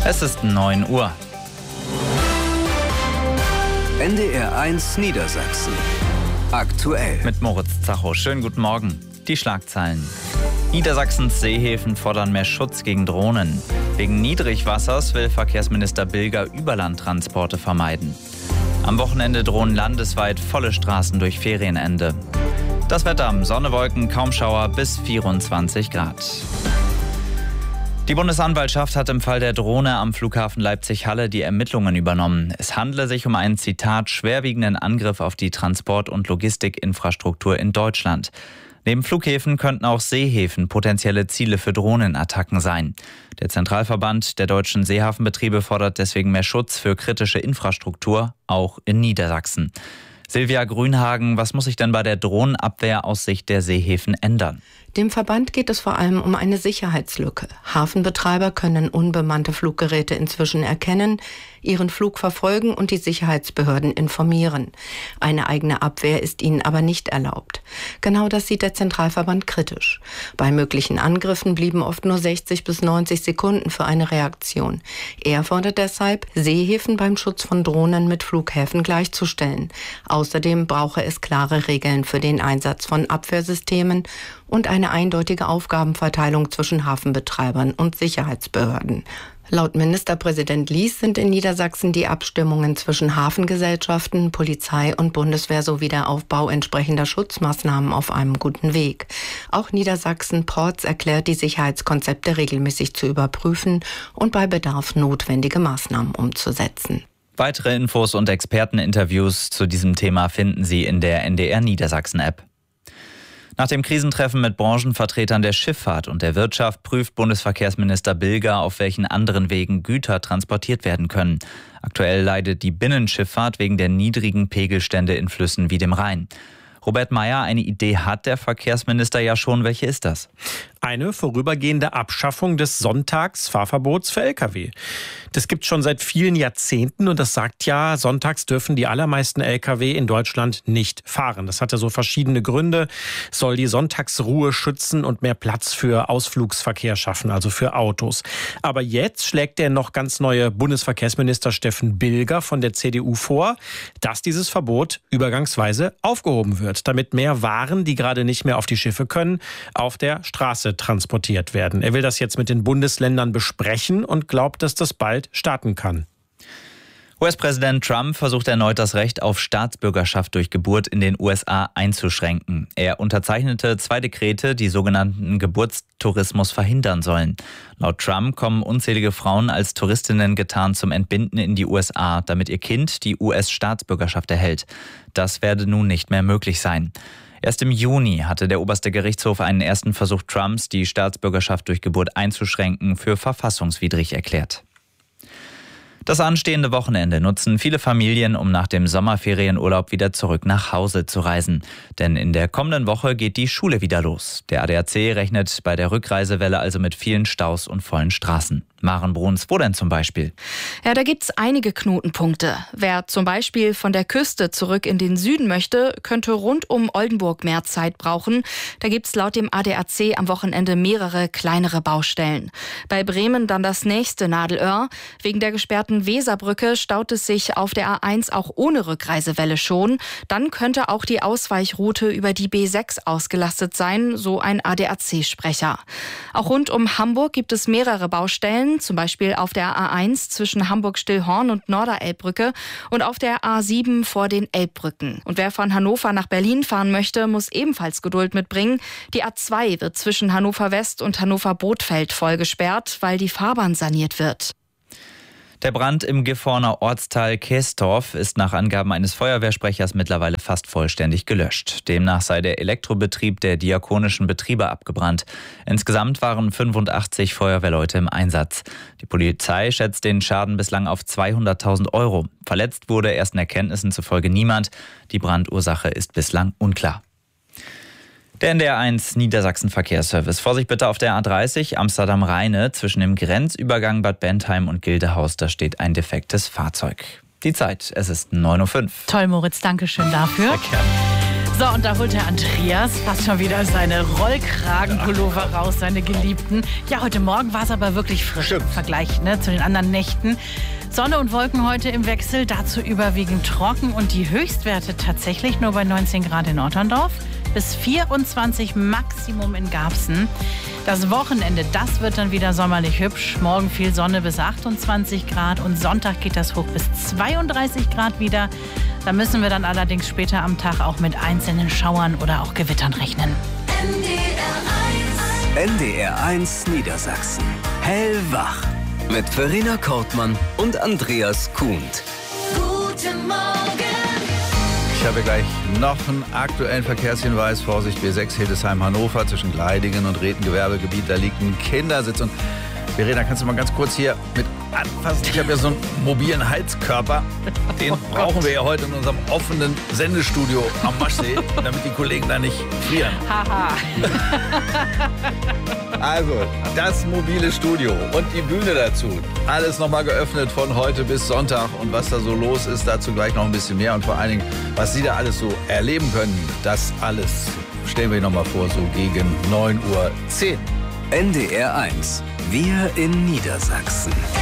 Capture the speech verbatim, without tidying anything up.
Es ist neun Uhr. N D R eins Niedersachsen. Aktuell. Mit Moritz Zacho. Schönen guten Morgen. Die Schlagzeilen. Niedersachsens Seehäfen fordern mehr Schutz gegen Drohnen. Wegen Niedrigwassers will Verkehrsminister Bilger Überlandtransporte vermeiden. Am Wochenende drohen landesweit volle Straßen durch Ferienende. Das Wetter: Sonne, Wolken, kaum Schauer bis vierundzwanzig Grad. Die Bundesanwaltschaft hat im Fall der Drohne am Flughafen Leipzig-Halle die Ermittlungen übernommen. Es handle sich um einen, Zitat, schwerwiegenden Angriff auf die Transport- und Logistikinfrastruktur in Deutschland. Neben Flughäfen könnten auch Seehäfen potenzielle Ziele für Drohnenattacken sein. Der Zentralverband der deutschen Seehafenbetriebe fordert deswegen mehr Schutz für kritische Infrastruktur, auch in Niedersachsen. Silvia Grünhagen, was muss sich denn bei der Drohnenabwehr aus Sicht der Seehäfen ändern? Dem Verband geht es vor allem um eine Sicherheitslücke. Hafenbetreiber können unbemannte Fluggeräte inzwischen erkennen, ihren Flug verfolgen und die Sicherheitsbehörden informieren. Eine eigene Abwehr ist ihnen aber nicht erlaubt. Genau das sieht der Zentralverband kritisch. Bei möglichen Angriffen blieben oft nur sechzig bis neunzig Sekunden für eine Reaktion. Er fordert deshalb, Seehäfen beim Schutz von Drohnen mit Flughäfen gleichzustellen. Außerdem brauche es klare Regeln für den Einsatz von Abwehrsystemen und eine eindeutige Aufgabenverteilung zwischen Hafenbetreibern und Sicherheitsbehörden. Laut Ministerpräsident Lies sind in Niedersachsen die Abstimmungen zwischen Hafengesellschaften, Polizei und Bundeswehr sowie der Aufbau entsprechender Schutzmaßnahmen auf einem guten Weg. Auch Niedersachsen Ports erklärt, die Sicherheitskonzepte regelmäßig zu überprüfen und bei Bedarf notwendige Maßnahmen umzusetzen. Weitere Infos und Experteninterviews zu diesem Thema finden Sie in der N D R Niedersachsen-App. Nach dem Krisentreffen mit Branchenvertretern der Schifffahrt und der Wirtschaft prüft Bundesverkehrsminister Bilger, auf welchen anderen Wegen Güter transportiert werden können. Aktuell leidet die Binnenschifffahrt wegen der niedrigen Pegelstände in Flüssen wie dem Rhein. Robert Meyer, eine Idee hat der Verkehrsminister ja schon. Welche ist das? Eine vorübergehende Abschaffung des Sonntagsfahrverbots für L K W. Das gibt es schon seit vielen Jahrzehnten und das sagt ja, sonntags dürfen die allermeisten L K W in Deutschland nicht fahren. Das hatte so verschiedene Gründe, soll die Sonntagsruhe schützen und mehr Platz für Ausflugsverkehr schaffen, also für Autos. Aber jetzt schlägt der noch ganz neue Bundesverkehrsminister Steffen Bilger von der C D U vor, dass dieses Verbot übergangsweise aufgehoben wird, damit mehr Waren, die gerade nicht mehr auf die Schiffe können, auf der Straße transportiert werden. Er will das jetzt mit den Bundesländern besprechen und glaubt, dass das bald starten kann. U S-Präsident Trump versucht erneut, das Recht auf Staatsbürgerschaft durch Geburt in den U S A einzuschränken. Er unterzeichnete zwei Dekrete, die sogenannten Geburtstourismus verhindern sollen. Laut Trump kommen unzählige Frauen als Touristinnen getarnt zum Entbinden in die U S A, damit ihr Kind die U S-Staatsbürgerschaft erhält. Das werde nun nicht mehr möglich sein. Erst im Juni hatte der oberste Gerichtshof einen ersten Versuch Trumps, die Staatsbürgerschaft durch Geburt einzuschränken, für verfassungswidrig erklärt. Das anstehende Wochenende nutzen viele Familien, um nach dem Sommerferienurlaub wieder zurück nach Hause zu reisen. Denn in der kommenden Woche geht die Schule wieder los. Der A D A C rechnet bei der Rückreisewelle also mit vielen Staus und vollen Straßen. Maren Bruns, wo denn zum Beispiel? Ja, da gibt's einige Knotenpunkte. Wer zum Beispiel von der Küste zurück in den Süden möchte, könnte rund um Oldenburg mehr Zeit brauchen. Da gibt's laut dem A D A C am Wochenende mehrere kleinere Baustellen. Bei Bremen dann das nächste Nadelöhr. Wegen der gesperrten Weserbrücke staut es sich auf der A eins auch ohne Rückreisewelle schon. Dann könnte auch die Ausweichroute über die B sechs ausgelastet sein, so ein A D A C-Sprecher. Auch rund um Hamburg gibt es mehrere Baustellen, zum Beispiel auf der A eins zwischen Hamburg-Stillhorn und Norderelbbrücke und auf der A sieben vor den Elbbrücken. Und wer von Hannover nach Berlin fahren möchte, muss ebenfalls Geduld mitbringen. Die A zwei wird zwischen Hannover West und Hannover Bothfeld voll gesperrt, weil die Fahrbahn saniert wird. Der Brand im Gifhorner Ortsteil Kästorf ist nach Angaben eines Feuerwehrsprechers mittlerweile fast vollständig gelöscht. Demnach sei der Elektrobetrieb der diakonischen Betriebe abgebrannt. Insgesamt waren fünfundachtzig Feuerwehrleute im Einsatz. Die Polizei schätzt den Schaden bislang auf zweihunderttausend Euro. Verletzt wurde ersten Erkenntnissen zufolge niemand. Die Brandursache ist bislang unklar. Der N D R eins Niedersachsen Verkehrsservice. Vorsicht bitte auf der A dreißig Amsterdam-Rheine zwischen dem Grenzübergang Bad Bentheim und Gildehaus. Da steht ein defektes Fahrzeug. Die Zeit, es ist neun Uhr fünf. Toll, Moritz, danke schön dafür. Sehr gerne. So, und da holt der Andreas fast schon wieder seine Rollkragenpullover raus, seine Geliebten. Ja, heute Morgen war es aber wirklich frisch Stimmt. im Vergleich, ne, zu den anderen Nächten. Sonne und Wolken heute im Wechsel, dazu überwiegend trocken und die Höchstwerte tatsächlich nur bei neunzehn Grad in Otterndorf bis vierundzwanzig Maximum in Garbsen. Das Wochenende, das wird dann wieder sommerlich hübsch. Morgen viel Sonne bis achtundzwanzig Grad und Sonntag geht das hoch bis zweiunddreißig Grad wieder. Da müssen wir dann allerdings später am Tag auch mit einzelnen Schauern oder auch Gewittern rechnen. N D R eins Niedersachsen. Hellwach. Mit Verena Kortmann und Andreas Kuhnt. Guten Morgen. Ich habe gleich noch einen aktuellen Verkehrshinweis. Vorsicht, B sechs Hildesheim-Hannover zwischen Gleidingen und Rethen-Gewerbegebiet. Da liegt ein Kindersitz. Und Verena, kannst du mal ganz kurz hier mit anfassen? Ich habe ja so einen mobilen Heizkörper. Den brauchen wir ja heute in unserem offenen Sendestudio am Maschsee, damit die Kollegen da nicht frieren. Haha. Also, das mobile Studio und die Bühne dazu. Alles nochmal geöffnet von heute bis Sonntag. Und was da so los ist, dazu gleich noch ein bisschen mehr. Und vor allen Dingen, was Sie da alles so erleben können, das alles stellen wir Ihnen nochmal vor, so gegen neun Uhr zehn. N D R eins. Wir in Niedersachsen.